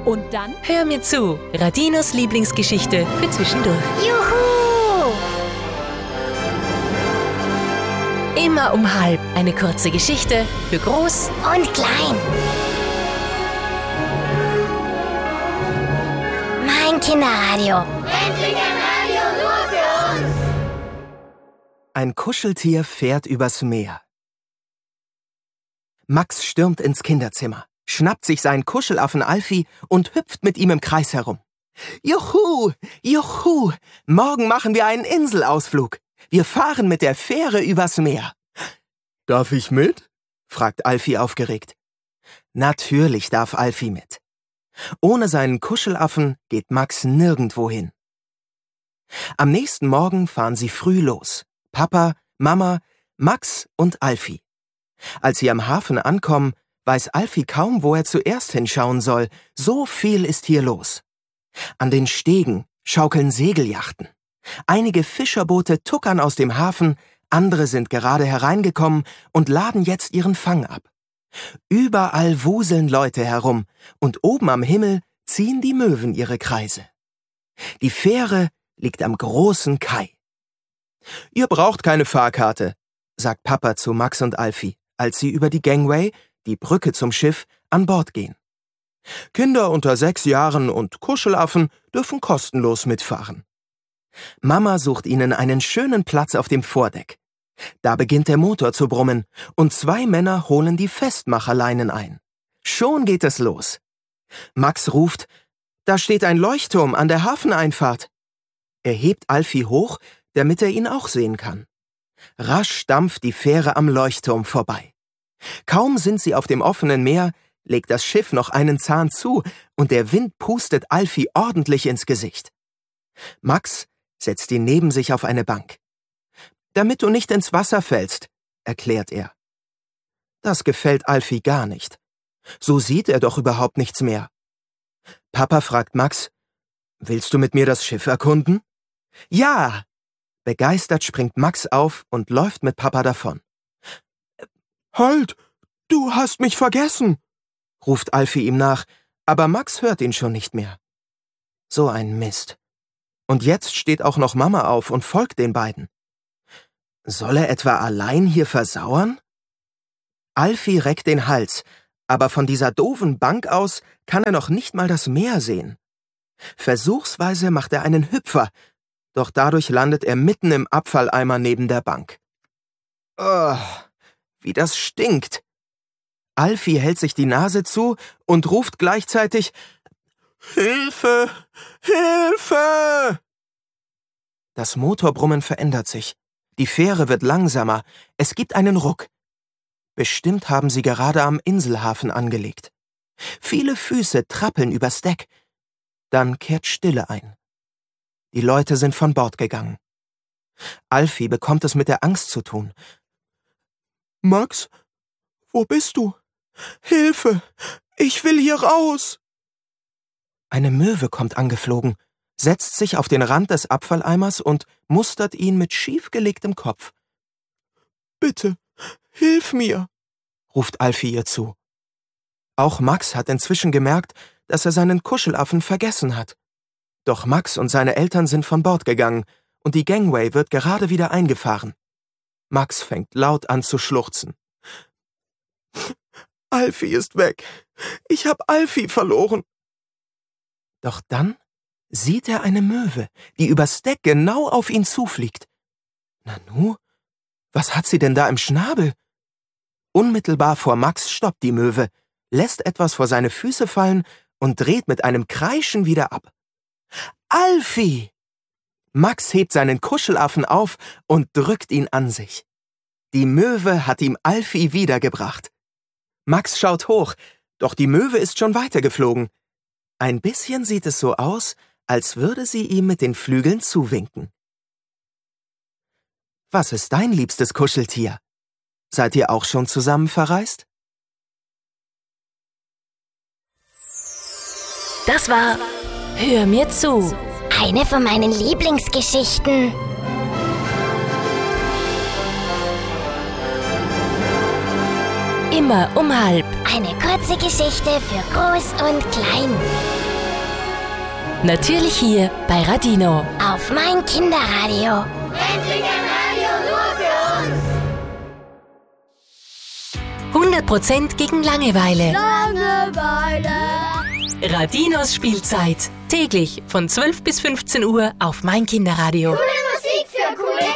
Und dann? Hör mir zu, Radinos Lieblingsgeschichte für zwischendurch. Juhu! Immer um 12:30 eine kurze Geschichte für groß Und klein. Mein Kinderradio. Endlich ein Radio nur für uns! Ein Kuscheltier fährt übers Meer. Max stürmt ins Kinderzimmer, schnappt sich seinen Kuschelaffen Alfie und hüpft mit ihm im Kreis herum. Juhu, juhu, morgen machen wir einen Inselausflug. Wir fahren mit der Fähre übers Meer. Darf ich mit? Fragt Alfie aufgeregt. Natürlich darf Alfie mit. Ohne seinen Kuschelaffen geht Max nirgendwo hin. Am nächsten Morgen fahren sie früh los. Papa, Mama, Max und Alfie. Als sie am Hafen ankommen, weiß Alfie kaum, wo er zuerst hinschauen soll. So viel ist hier los. An den Stegen schaukeln Segelyachten. Einige Fischerboote tuckern aus dem Hafen, andere sind gerade hereingekommen und laden jetzt ihren Fang ab. Überall wuseln Leute herum und oben am Himmel ziehen die Möwen ihre Kreise. Die Fähre liegt am großen Kai. »Ihr braucht keine Fahrkarte«, sagt Papa zu Max und Alfie, als sie über die Gangway, die Brücke zum Schiff, an Bord gehen. Kinder unter 6 Jahren und Kuschelaffen dürfen kostenlos mitfahren. Mama sucht ihnen einen schönen Platz auf dem Vordeck. Da beginnt der Motor zu brummen und 2 Männer holen die Festmacherleinen ein. Schon geht es los. Max ruft, da steht ein Leuchtturm an der Hafeneinfahrt. Er hebt Alfie hoch, damit er ihn auch sehen kann. Rasch dampft die Fähre am Leuchtturm vorbei. Kaum sind sie auf dem offenen Meer, legt das Schiff noch einen Zahn zu und der Wind pustet Alfie ordentlich ins Gesicht. Max setzt ihn neben sich auf eine Bank. »Damit du nicht ins Wasser fällst«, erklärt er. Das gefällt Alfie gar nicht. So sieht er doch überhaupt nichts mehr. Papa fragt Max, »Willst du mit mir das Schiff erkunden?« »Ja!« Begeistert springt Max auf und läuft mit Papa davon. »Halt! Du hast mich vergessen!« ruft Alfie ihm nach, aber Max hört ihn schon nicht mehr. So ein Mist. Und jetzt steht auch noch Mama auf und folgt den beiden. Soll er etwa allein hier versauern? Alfie reckt den Hals, aber von dieser doofen Bank aus kann er noch nicht mal das Meer sehen. Versuchsweise macht er einen Hüpfer, doch dadurch landet er mitten im Abfalleimer neben der Bank. Oh, wie das stinkt! Alfie hält sich die Nase zu und ruft gleichzeitig »Hilfe! Hilfe!« Das Motorbrummen verändert sich. Die Fähre wird langsamer. Es gibt einen Ruck. Bestimmt haben sie gerade am Inselhafen angelegt. Viele Füße trappeln übers Deck. Dann kehrt Stille ein. Die Leute sind von Bord gegangen. Alfie bekommt es mit der Angst zu tun. »Max, wo bist du? Hilfe! Ich will hier raus!« Eine Möwe kommt angeflogen, setzt sich auf den Rand des Abfalleimers und mustert ihn mit schiefgelegtem Kopf. »Bitte, hilf mir«, ruft Alfie ihr zu. Auch Max hat inzwischen gemerkt, dass er seinen Kuschelaffen vergessen hat. Doch Max und seine Eltern sind von Bord gegangen und die Gangway wird gerade wieder eingefahren. Max fängt laut an zu schluchzen. »Alfie ist weg. Ich hab Alfie verloren.« Doch dann sieht er eine Möwe, die übers Deck genau auf ihn zufliegt. Nanu, was hat sie denn da im Schnabel? Unmittelbar vor Max stoppt die Möwe, lässt etwas vor seine Füße fallen und dreht mit einem Kreischen wieder ab. »Alfie!« Max hebt seinen Kuschelaffen auf und drückt ihn an sich. Die Möwe hat ihm Alfie wiedergebracht. Max schaut hoch, doch die Möwe ist schon weitergeflogen. Ein bisschen sieht es so aus, als würde sie ihm mit den Flügeln zuwinken. Was ist dein liebstes Kuscheltier? Seid ihr auch schon zusammen verreist? Das war Hör mir zu. Eine von meinen Lieblingsgeschichten. Immer um halb. Eine kurze Geschichte für Groß und Klein. Natürlich hier bei Radino. Auf mein Kinderradio. Endlich ein Radio nur für uns. 100% gegen Langeweile. Langeweile. Radinos Spielzeit. Täglich von 12 bis 15 Uhr auf mein Kinderradio. Coole